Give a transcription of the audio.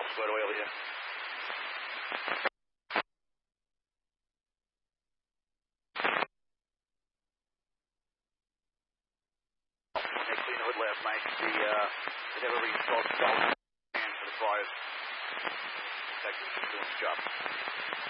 squad oil here. They cleaned the hood last night. They never reinstalled the belt for the fires. Detective is doing his job.